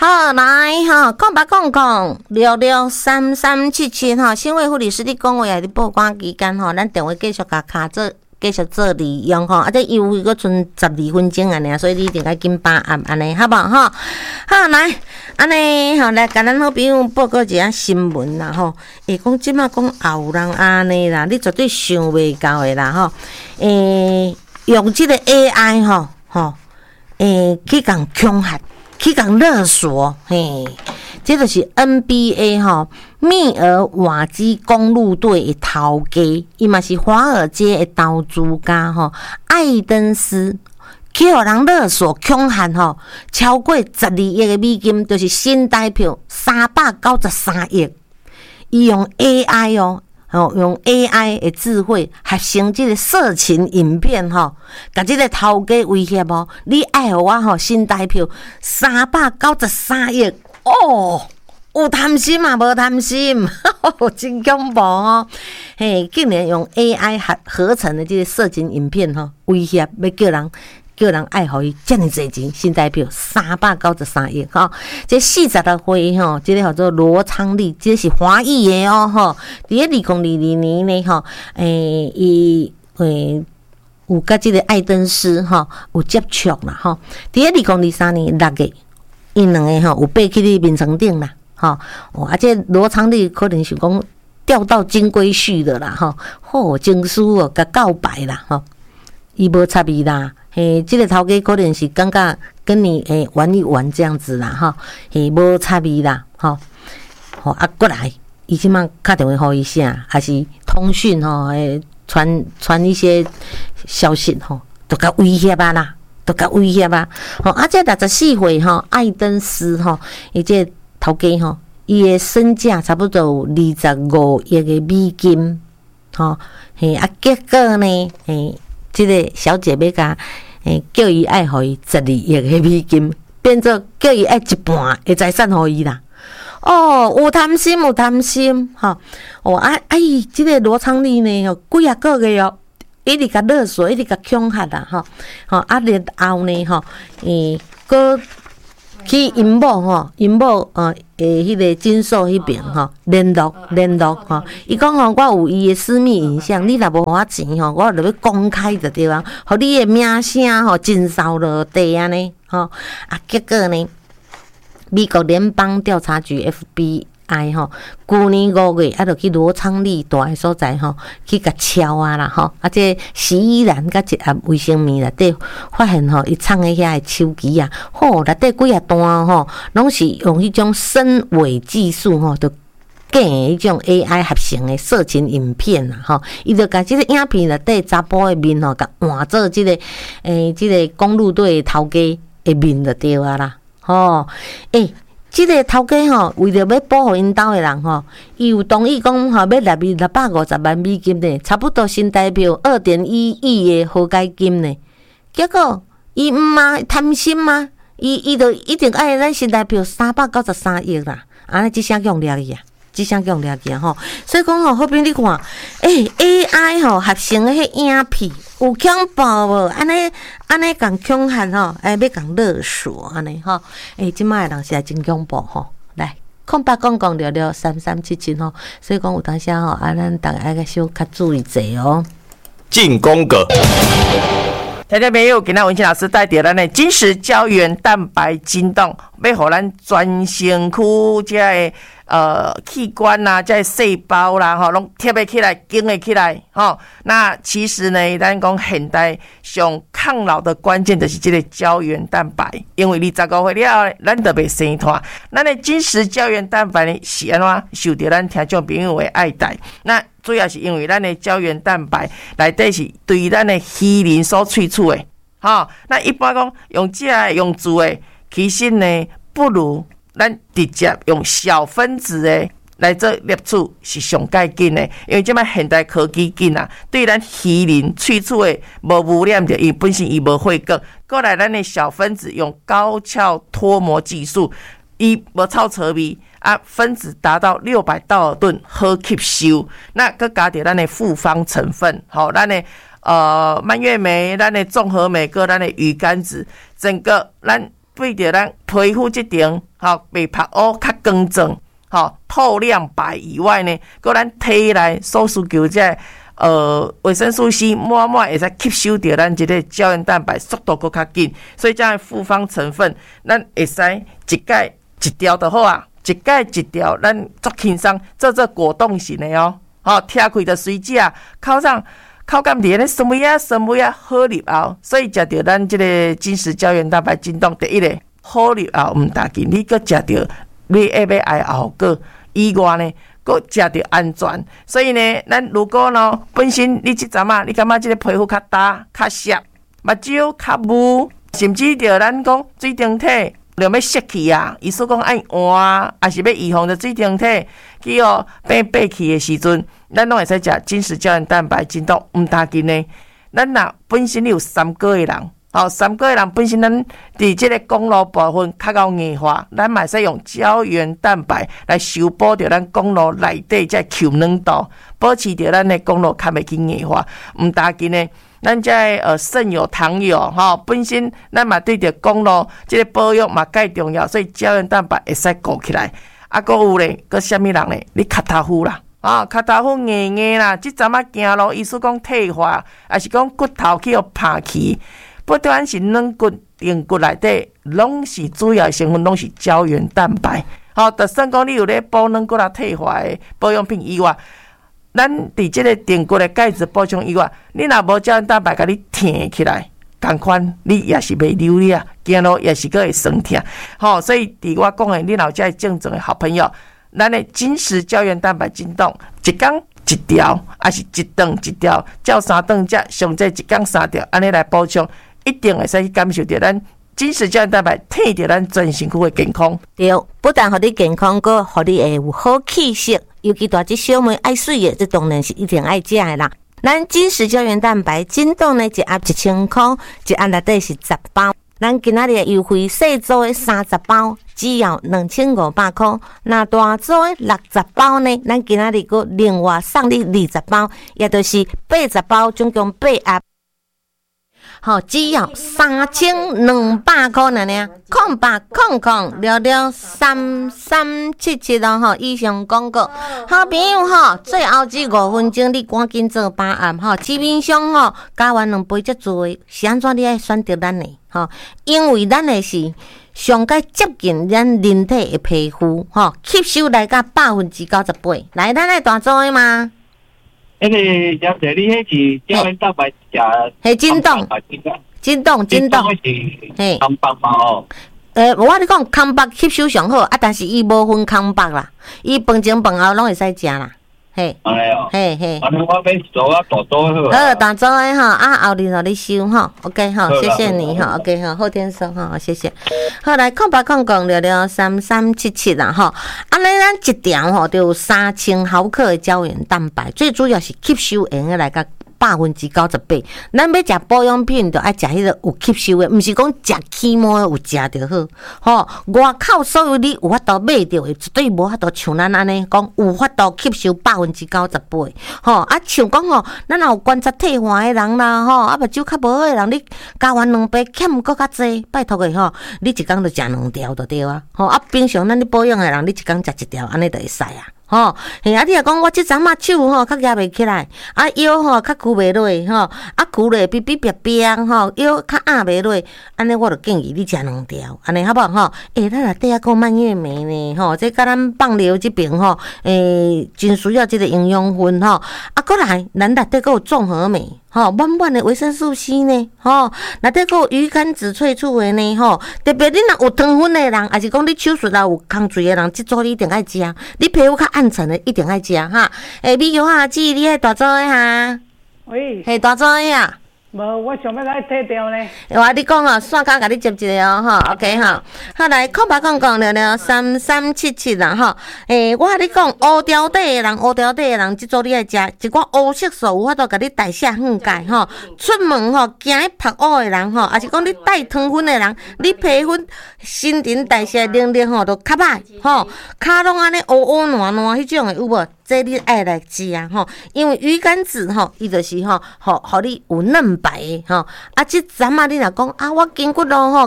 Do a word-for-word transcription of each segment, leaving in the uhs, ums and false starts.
好，来哈，讲吧讲讲六六三三七七哈，新会护理师你讲话也伫报关期间吼，咱电话继续甲卡做，继续做利用吼，啊，这有佫剩十二分钟安尼，所以你一定要紧把握安尼，好无吼？好，来，安尼吼，来甲咱好朋友报告一下新闻啦吼。会讲即马讲也有人安尼啦，你绝对想袂到的啦吼。诶、欸，用即个 A I 吼吼，诶、欸，去共恐吓。去共勒索，嘿，这就是 N B A 吼，密尔瓦基公路队的头家，伊嘛是华尔街的投资家吼，艾登斯去互人勒索恐吓吼，超过十二亿的美金，就是新台币三百九十三亿，伊用 A I 哦。哦，用 A I 的智慧合成这个色情影片吼，甲这个头家威胁哦，你爱互我吼新台币三百九十三亿哦，有贪心嘛？无贪心，真恐怖哦！嘿，竟然用 A I 合合成的这个色情影片吼，威胁要叫人。叫人爱互伊遮尔侪钱，新台币三百九十三亿吼。这四十个岁吼，这个叫做罗昌利，这是华裔的哦吼。伫咧二零二二年呢吼，诶，伊诶有甲这个艾登斯吼有接触啦吼。伫咧二零二三年六月，因两个吼有爬去咧眠床顶啦吼。哦，啊，这罗昌利可能是讲钓到金龟婿的啦吼。好，情书哦，甲告白啦吼，伊无插伊啦。嘿，这个头家可能是感觉跟你诶玩一玩这样子啦，哈，嘿，无差别啦，哈，好啊，过来，伊即马打电话互伊啥，还是通讯吼，诶，传传一些消息吼，都甲威胁啊啦，都甲威胁啊，吼，啊，这六十四岁吼，艾登斯吼，伊这头家吼，伊诶身价差不多有二十五亿个美金，吼，嘿，啊，结果呢，嘿。这个小姐要甲诶叫伊爱互伊十二亿个美金，变做叫伊爱一半的财产互伊啦。哦，有贪心，有贪心，吼、哦！哦，啊，啊，伊即个罗昌利呢，吼，几啊个月哦，一直甲勒索，一直甲恐吓啦，吼，吼，啊，然后呢，吼，诶，个。去因某吼，因某呃诶，迄个诊所迄边吼联络联络吼，伊讲吼，我有伊诶私密影像，你若无互我钱吼，我就要公开着对啊，互你诶名声吼真扫落地安尼吼，啊，结果呢，美国联邦调查局 F B I 吼，去年五月啊，就去罗昌利大诶所在吼，去甲敲啊啦吼，啊这洗衣篮甲一盒卫生棉内底发现吼，伊藏诶遐诶手机啊，吼内底几啊段吼，拢是用迄种深伪技术吼，就假诶迄种 A I 合成诶色情影片啦吼，伊就甲即个影片内底查甫诶面吼，甲换做即个诶即个公路队头家诶面就对啊啦，吼诶。即个头家吼，为着要保护因兜诶人吼，伊有同意讲吼，要纳入六百五十万美金呢，差不多新台币二点一亿诶和解金呢。结果伊毋嘛贪心嘛，伊伊就一定爱咱新台币三百九十三亿啦，安尼即声用了伊啊，即声用了伊啊吼。所以讲吼，好比你看，诶、欸、A I 吼合成诶迄影片有恐怖无？安尼。安尼共恐吓吼，哎，要共勒索安尼吼，哎，即摆诶人实在真恐怖吼。来，空白讲讲聊聊三三七七吼，所以讲有当时吼，啊，咱大家爱小较注意者哦。 进攻个， 听众朋友，今仔文清老师带着咱的金石胶原蛋白筋冻，要互咱全身躯这个呃器官啦、啊，这个细胞啦，吼，拢贴得起来、紧得起来，吼。那其实呢，咱讲现代上抗老的关键就是这个胶原蛋白，因为二十五岁了后，咱就袂生团。咱的金石胶原蛋白呢是安怎受到咱听众朋友的爱戴？那主要是因为咱的胶原蛋白内底是对咱的鱼鳞所萃取的，吼。那一般讲用这个用煮的，其实呢不如咱直接用小分子的来做摄取是上介紧的，因为即摆现代科技紧啊，对咱鱼鳞萃取的无污染着，伊本身伊无血管，过来咱的小分子用高鞘脱模技术，伊无臭臭味。啊，分子达到六百道尔顿，好吸收。那佮加点咱的复方成分，好，咱的呃蔓越莓、咱的综合莓、跟咱的鱼肝子，整个咱为着咱皮肤这层吼白白乌较光泽、吼透亮白以外呢，搁咱体内所需求这呃维生素 C 满满会使吸收到咱这个胶原蛋白，速度搁较紧。所以这样的复方成分，咱会使一盖一条就好啊，一盖一条，咱足轻松，做做果冻型的哦。吼、哦，拆开就随食，口上口感伫咧酸味啊酸味啊好入喉，所以食着咱即个金石胶原蛋白进洞第一个好入喉，毋打紧，你搁食着你下要爱后果以外呢，搁食着安全。所以呢，咱如果呢本身你即阵啊，你感觉即个皮肤较干、较涩，目睭较雾，甚至着咱讲水晶体。就要泄气啊！意思讲爱换，还是要预防着水晶体去哦变白气的时阵，咱拢会使食金石胶原蛋白进洞，毋打紧呢。咱若本身有三高的人，哦，三高的人本身咱伫即个公路部分较够硬化，咱嘛会使用胶原蛋白来修补着咱公路内底这球软度，保持着咱的公路较袂去硬化，毋打紧呢。咱这呃肾有糖有吼，本身咱嘛对着公路这个保养嘛介重要，所以胶原蛋白会使顾起来。啊，搁有咧，搁啥物人咧？你脚头肤啦，啊，脚头肤硬硬啦，即阵啊行路，意思讲退化，还是讲骨头去互拍去，不管是软骨、硬骨内底，拢是主要成分，拢是胶原蛋白。好、哦，就算讲你有咧补软骨啊退化的保养品以外。咱伫即个定骨的钙质补充以外，你若无胶原蛋白，甲你挺起来，同款你也是袂流力啊，行路也是个会酸痛。吼、哦，所以伫我讲的，你若有这正宗的好朋友，咱的金石胶原蛋白进洞，一工一条，还是一顿一条，照三顿食，上济一工三条，安尼来补充，一定会使去感受到咱金石胶原蛋白替着咱全身躯的健康。 对，不但互你健康，阁互你会有好气色。尤其大只小妹爱水的，这当然是一定爱食的啦。咱金石胶原蛋白进洞呢，一盒一千块，一盒内底是十包。咱今仔日的优惠，小组的三十包只要两千五百块，那大组的六十包呢，咱今仔日阁另外送你二十包，也就是八十包，总共八盒。好，只要三千两百块呢呢，空八空空了了三三七七咯吼，以上广告。好朋友吼，最后只五分钟，你赶紧做把案吼。市面上吼，加完两杯则做，是安怎你爱选择咱的吼？因为咱的是上该接近咱人体的皮肤吼，吸收来到百分之九十八。来，咱来大做的吗？ 迄个了解你迄是胶原蛋白食， 系真冻，真冻，真冻， 嘿，康巴嘛哦。 诶，我你讲康巴吸收上好，啊，但是伊无分康巴啦，伊饭前饭后拢会使食啦，嘿，嘿嘿。 安尼我要做啊大做好。 好，大做诶吼，啊后日互你收吼 ，OK 吼，谢谢你吼 ，OK 吼，后天收吼，谢谢。好来，空八空空聊聊三三七七啦吼，安尼咱一条吼就有三千毫克的胶原蛋白，最主要是吸收用来甲百分之九十八。咱要食保养品，就爱食迄个有吸收的，毋是讲食起毛有食就好。吼，外口所有你有法度买到的，绝对无法度像咱安尼讲有法度吸收百分之九十八。吼，啊，像讲吼，咱若有观察退化的人啦，吼，啊，目睭较无好的人，你加完两杯欠搁较济，拜托的吼，你一工就食两条就对啊。吼，啊，平常咱咧保养的人，你一工食一条，安尼就会使啊。吼，嘿，啊，你若讲我即阵啊手吼较举袂起来，啊腰吼较举袂落，吼，啊举咧哔哔哔哔吼，腰较压袂落，安尼我就建议你食两条，安尼好不好吼？诶、欸，咱内底啊讲蔓越莓呢，吼，这甲咱放疗这边吼，诶、欸，真需要这个营养分吼，啊，过来咱内底阁有综合酶。吼、哦，满满的维生素 C 呢，吼、哦，内底阁有鱼肝子萃取的呢，吼、哦，特别你若有糖分的人，还是讲你手术啊有空嘴的人，这组你一定爱食，你皮肤较暗沉的一定爱食哈。诶、欸，美玉啊，姊，你迄大组的哈？ 喂， 嘿，大组的啊？ 无，我想要来退掉呢。 我你讲哦，线卡甲你接一个哦，吼 ，OK 吼。好来，空白空讲聊聊三三七七啦，吼。诶，我你讲乌条底的人，乌条底的人，即组你爱食一寡乌色素，有法度甲你代谢分解吼。出门吼，惊去晒乌的人吼，也是讲你带糖分的人，你皮肤新陈代谢能力吼，都较歹吼，骹拢安尼乌乌烂烂迄种的有无？这你爱来食啊吼，因为鱼肝子吼，伊就是吼，互互你有嫩白的吼。啊，即阵啊，你若讲啊，我筋骨咯吼，较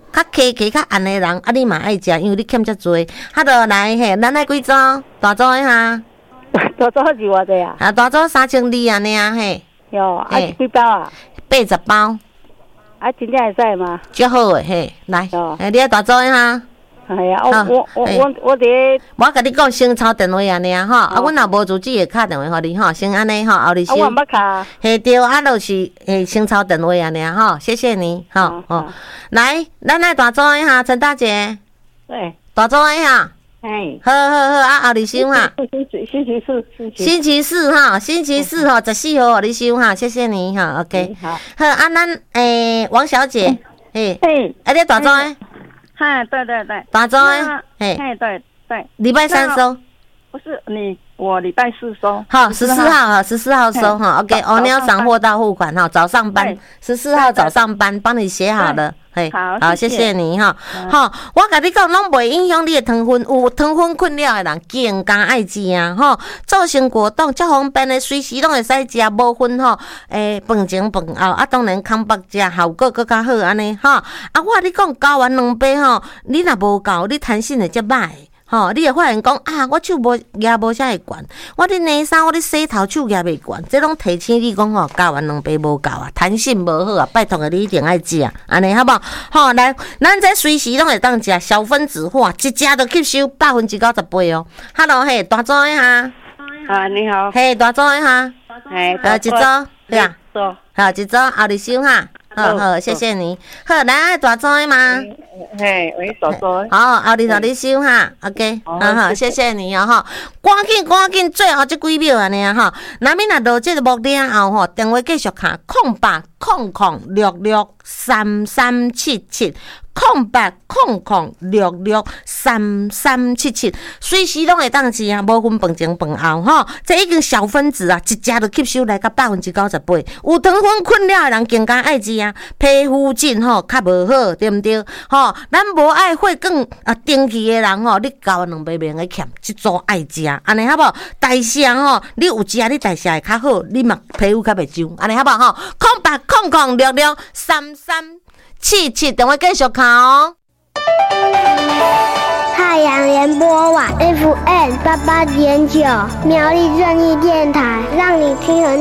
较客气较暗的人，啊，你嘛爱食，因为你欠遮多。哈喽，来嘿，咱来几组？大组的哈？ 大组是偌济啊？ 啊，大组三千二安尼啊嘿。 哟，啊几包啊？ 八十包。 啊，真正会使吗？ 足好诶嘿，来，诶，你爱大组的哈？ 哎呀，我我我我我伫， 我甲你讲先抄电话安尼啊吼，啊，阮若无主机会敲电话互你吼，先安尼吼，后日先。 啊，我毋捌敲。 嘿对，啊，就是诶先抄电话安尼啊吼，谢谢你，吼吼。来，咱来大组的哈，陈大姐。 对。 大组的哈。 哎。 好好好，啊，后日收哈。 星期四，星期。 星期四哈，星期四吼，十四号互你收哈，谢谢你哈 ，OK。好。好，啊，咱诶王小姐，诶。诶。啊，你大组的。 嗨，对对对， 大周哎， 哎，对对， 礼拜三收， 不是你，我礼拜四收， 好，十四号哈，十四号收哈 ，OK， 哦，你要赏货到付款哈，早上班，十四号早上班，帮你写好了，嘿，好，谢谢你哈，好，我甲你讲，拢袂影响你的糖分，有糖分困扰的人，更加爱食啊，吼，做成果冻，足方便的，随时拢会使食，无分吼，诶，饭前饭后，啊，当然空腹食效果更较好安尼，吼，啊，我甲你讲，交完两杯吼，你若无够，你弹性会则歹。吼，你会发现讲啊，我手无举无啥会悬，我伫内衫，我伫洗头手举袂悬，这拢提醒你讲吼，加完两杯无够啊，弹性无好啊，拜托个你一定爱食，安尼好无？吼，来，咱这随时拢会当食小分子化，一食就吸收百分之九十八哦。Hello， 嘿，大组的哈。 啊，你好。 嘿，大组的哈。 嘿， 呃，一组，对啊。 组。 好，一组后日收哈。好好，谢谢你。好，来大组的吗？ 嘿，喂，大组的。 好，后日后日收哈 ，OK， 好好，谢谢你哦吼。赶紧赶紧，最后这几秒安尼啊吼。那么若落这个幕了后吼，电话继续卡空八空空六六三三七七。空八空空六六三三七七，随时拢会当食啊，无分饭前饭后吼。这已经小分子啊，一食就吸收来到百分之九十八。有糖分困扰的人更加爱食啊，皮肤质吼较无好，对毋对？吼，咱无爱血管啊定期的人吼，你交两杯免个欠，即组爱食，安尼好不好？代谢吼，你有食你代谢会较好，你嘛皮肤较袂痒，安尼好不好？吼，空八空空六六三三。七七，等我继续看哦。 太阳联播网 F M 八八点九，苗栗正义电台，让你听很